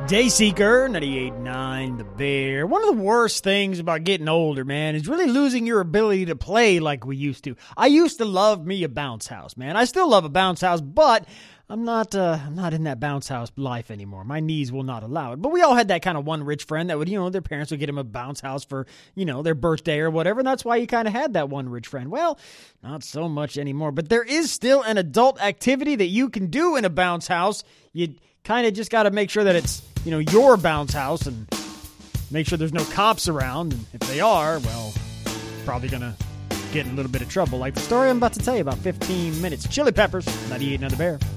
Dayseeker, 98.9 The Bear. One of the worst things about getting older, man, is really losing your ability to play like we used to. I used to love me a bounce house, man. I still love a bounce house, but I'm not in that bounce house life anymore. My knees will not allow it. But we all had that kind of one rich friend that would, their parents would get him a bounce house for, their birthday or whatever. And that's why you kind of had that one rich friend. Well, not so much anymore. But there is still an adult activity that you can do in a bounce house. You kind of just got to make sure that it's, your bounce house and make sure there's no cops around. And if they are, well, probably going to get in a little bit of trouble. Like the story I'm about to tell you about 15 minutes. Chili Peppers, 98 Another Bear.